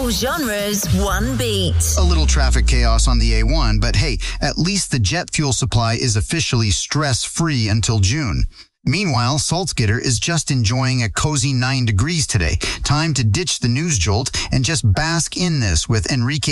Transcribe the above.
All genres, one beat. A little traffic chaos on the A1, but hey, at least the jet fuel supply is officially stress-free until June. Meanwhile, Salzgitter is just enjoying a cozy 9 degrees today. Time to ditch the news jolt and just bask in this with Enrique